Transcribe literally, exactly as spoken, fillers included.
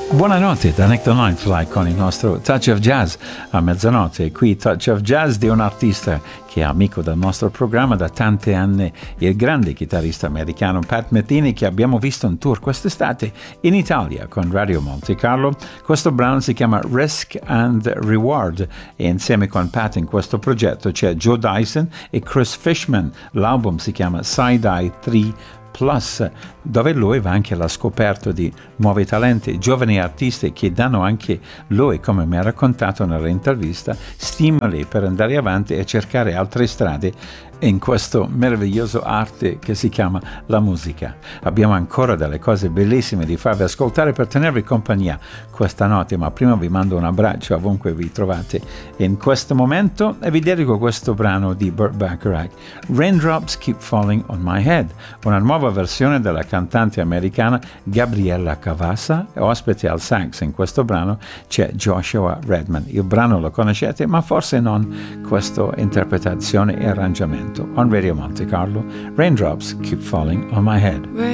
Buonanotte da Nick the Nightfly con il nostro Touch of Jazz a mezzanotte. Qui Touch of Jazz di un artista che è amico del nostro programma da tanti anni, il grande chitarrista americano Pat Metheny, che abbiamo visto in tour quest'estate in Italia con Radio Monte Carlo. Questo brano si chiama Risk and Reward e insieme con Pat in questo progetto c'è Joe Dyson e Chris Fishman. L'album si chiama Side-Eye tre Plus, dove lui va anche alla scoperta di nuovi talenti, giovani artisti che danno anche lui, come mi ha raccontato nell'intervista, stimoli per andare avanti e cercare altre strade in questo meraviglioso arte che si chiama la musica. Abbiamo ancora delle cose bellissime di farvi ascoltare per tenervi compagnia questa notte, ma prima vi mando un abbraccio ovunque vi trovate in questo momento e vi dedico questo brano di Burt Bacharach, Raindrops Keep Falling on My Head, una nuova versione della cantante americana Gabriella Cavassa, e ospite al sax in questo brano c'è Joshua Redman. Il brano lo conoscete, ma forse non questa interpretazione e arrangiamento. On Radio Monte Carlo, Raindrops Keep Falling on My Head.